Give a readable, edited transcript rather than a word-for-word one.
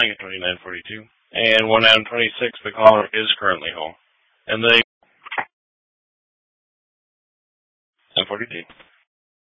I get 2942. And 1 out of 26, the caller is currently home. And the 942.